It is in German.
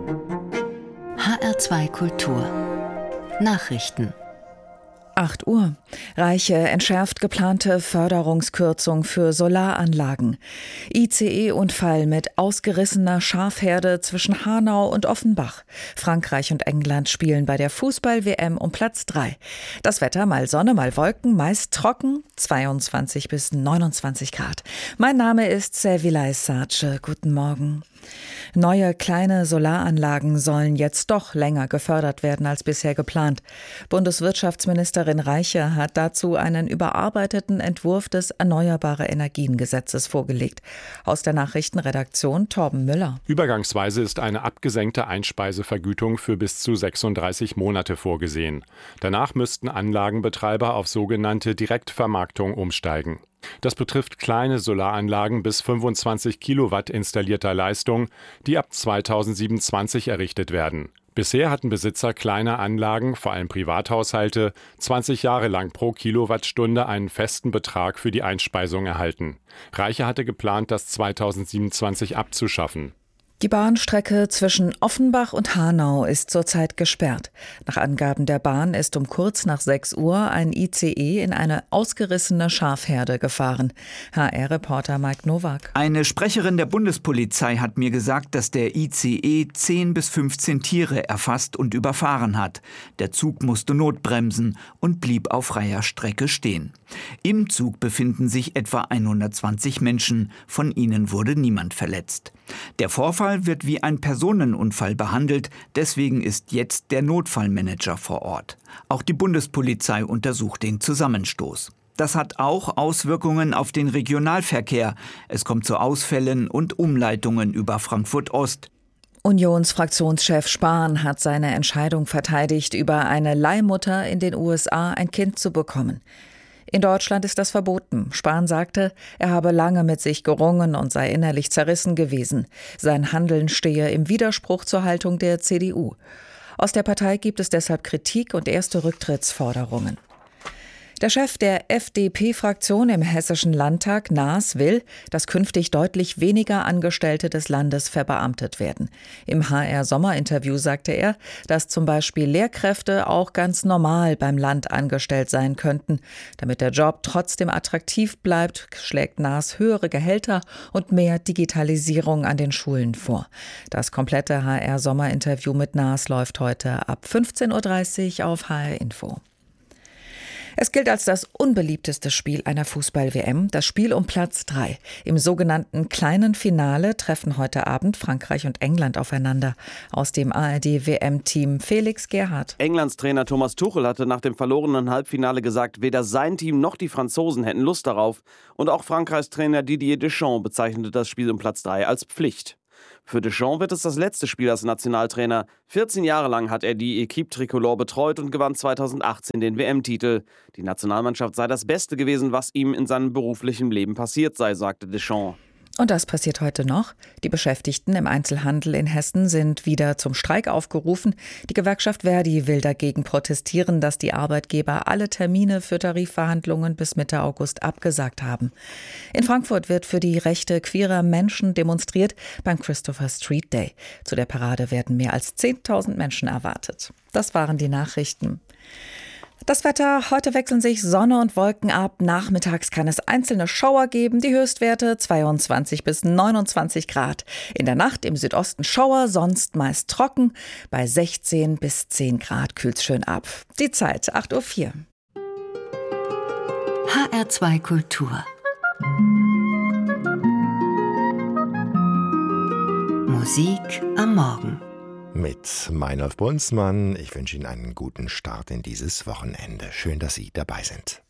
HR2 Kultur Nachrichten 8 Uhr. Reiche entschärft geplante Förderungskürzung für Solaranlagen. ICE-Unfall mit ausgerissener Schafherde zwischen Hanau und Offenbach. Frankreich und England spielen bei der Fußball-WM um Platz 3. Das Wetter mal Sonne, mal Wolken, meist trocken, 22 bis 29 Grad. Mein Name ist Servilay Sace. Guten Morgen. Neue kleine Solaranlagen sollen jetzt doch länger gefördert werden als bisher geplant. Bundeswirtschaftsministerin Reiche hat dazu einen überarbeiteten Entwurf des Erneuerbare-Energien-Gesetzes vorgelegt. Aus der Nachrichtenredaktion Torben Müller. Übergangsweise ist eine abgesenkte Einspeisevergütung für bis zu 36 Monate vorgesehen. Danach müssten Anlagenbetreiber auf sogenannte Direktvermarktung umsteigen. Das betrifft kleine Solaranlagen bis 25 Kilowatt installierter Leistung, die ab 2027 errichtet werden. Bisher hatten Besitzer kleiner Anlagen, vor allem Privathaushalte, 20 Jahre lang pro Kilowattstunde einen festen Betrag für die Einspeisung erhalten. Reiche hatte geplant, das 2027 abzuschaffen. Die Bahnstrecke zwischen Offenbach und Hanau ist zurzeit gesperrt. Nach Angaben der Bahn ist um kurz nach 6 Uhr ein ICE in eine ausgerissene Schafherde gefahren. HR-Reporter Mike Nowak. Eine Sprecherin der Bundespolizei hat mir gesagt, dass der ICE 10 bis 15 Tiere erfasst und überfahren hat. Der Zug musste notbremsen und blieb auf freier Strecke stehen. Im Zug befinden sich etwa 120 Menschen. Von ihnen wurde niemand verletzt. Der Vorfall wird wie ein Personenunfall behandelt, deswegen ist jetzt der Notfallmanager vor Ort. Auch die Bundespolizei untersucht den Zusammenstoß. Das hat auch Auswirkungen auf den Regionalverkehr. Es kommt zu Ausfällen und Umleitungen über Frankfurt Ost. Unionsfraktionschef Spahn hat seine Entscheidung verteidigt, über eine Leihmutter in den USA ein Kind zu bekommen. In Deutschland ist das verboten. Spahn sagte, er habe lange mit sich gerungen und sei innerlich zerrissen gewesen. Sein Handeln stehe im Widerspruch zur Haltung der CDU. Aus der Partei gibt es deshalb Kritik und erste Rücktrittsforderungen. Der Chef der FDP-Fraktion im Hessischen Landtag, Naas, will, dass künftig deutlich weniger Angestellte des Landes verbeamtet werden. Im HR-Sommerinterview sagte er, dass zum Beispiel Lehrkräfte auch ganz normal beim Land angestellt sein könnten. Damit der Job trotzdem attraktiv bleibt, schlägt Naas höhere Gehälter und mehr Digitalisierung an den Schulen vor. Das komplette HR-Sommerinterview mit Naas läuft heute ab 15.30 Uhr auf HR Info. Es gilt als das unbeliebteste Spiel einer Fußball-WM, das Spiel um Platz 3. Im sogenannten kleinen Finale treffen heute Abend Frankreich und England aufeinander. Aus dem ARD-WM-Team Felix Gerhardt. Englands Trainer Thomas Tuchel hatte nach dem verlorenen Halbfinale gesagt, weder sein Team noch die Franzosen hätten Lust darauf. Und auch Frankreichs Trainer Didier Deschamps bezeichnete das Spiel um Platz 3 als Pflicht. Für Deschamps wird es das letzte Spiel als Nationaltrainer. 14 Jahre lang hat er die Équipe Tricolore betreut und gewann 2018 den WM-Titel. Die Nationalmannschaft sei das Beste gewesen, was ihm in seinem beruflichen Leben passiert sei, sagte Deschamps. Und das passiert heute noch. Die Beschäftigten im Einzelhandel in Hessen sind wieder zum Streik aufgerufen. Die Gewerkschaft Verdi will dagegen protestieren, dass die Arbeitgeber alle Termine für Tarifverhandlungen bis Mitte August abgesagt haben. In Frankfurt wird für die Rechte queerer Menschen demonstriert beim Christopher Street Day. Zu der Parade werden mehr als 10.000 Menschen erwartet. Das waren die Nachrichten. Das Wetter, heute wechseln sich Sonne und Wolken ab. Nachmittags kann es einzelne Schauer geben. Die Höchstwerte 22 bis 29 Grad. In der Nacht im Südosten Schauer, sonst meist trocken. Bei 16 bis 10 Grad kühlt's schön ab. Die Zeit 8.04 Uhr. HR2 Kultur Musik am Morgen mit Meinolf Brunsmann. Ich wünsche Ihnen einen guten Start in dieses Wochenende. Schön, dass Sie dabei sind.